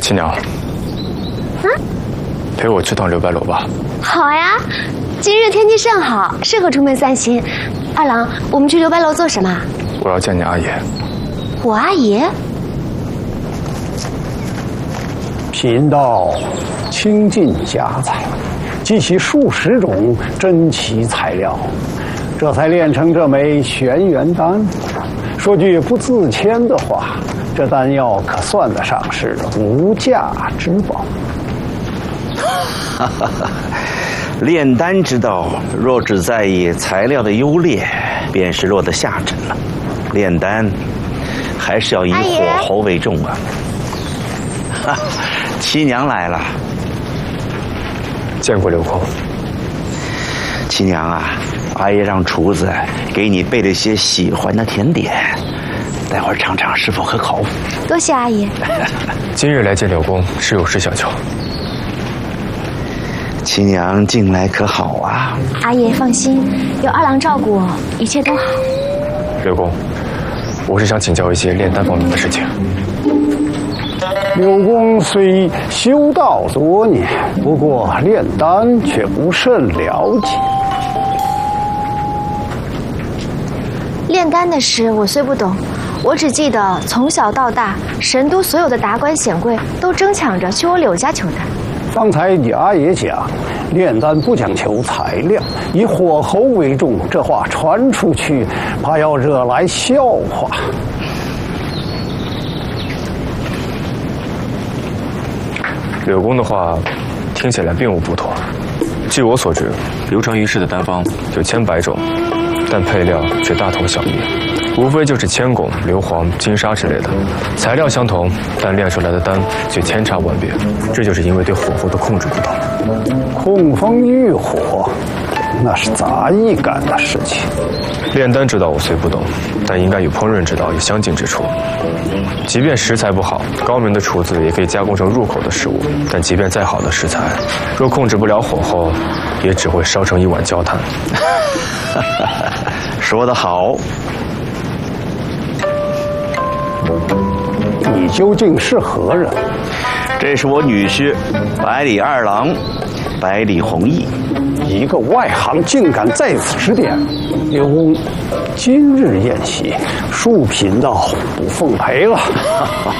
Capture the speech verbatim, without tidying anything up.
亲娘， 啊， 陪我去趟刘白楼吧。 好呀，今日天气甚好，适合出门散心。二郎，我们去刘白楼做什么？ 我要见你阿爷。 我阿爷？ 贫道倾尽家财，集齐数十种珍奇材料，这才炼成这枚玄元丹。说句不自谦的话，这丹药可算得上是无价之宝。 哈哈哈！炼丹之道，若只在意材料的优劣，便是落得下乘了。炼丹，还是要以火候为重啊！哈，七娘来了。 见过刘公。 七娘啊，阿爷让厨子给你备了些喜欢的甜点，待会儿尝尝是否可口。 多谢阿爷。 今日来见柳公是有事相求。 七娘近来可好啊？ 阿爷放心，有二郎照顾我，一切都好。 柳公，我是想请教一些炼丹方面的事情。 柳公虽修道多年，不过炼丹却不甚了解。 炼丹的事我虽不懂，我只记得从小到大，神都所有的达官显贵都争抢着去我柳家求丹。 方才你阿爷讲，炼丹不讲求材料，以火候为重，这话传出去，怕要惹来笑话。 柳公的话听起来并无不妥。据我所知，流传于世的丹方有千百种，但配料却大同小异，无非就是铅汞、硫磺、金沙之类的，材料相同，但炼出来的丹却千差万别。这就是因为对火候的控制不同。 控风御火，那是杂役干的事情。 炼丹之道我虽不懂，但应该与烹饪之道有相近之处。即便食材不好，高明的厨子也可以加工成入口的食物。但即便再好的食材，若控制不了火候，也只会烧成一碗焦炭。 说得好。 你究竟是何人？ 这是我女婿，百里二郎，百里弘毅。 一个外行竟敢在此指点，刘公，今日宴席，恕贫道不奉陪了。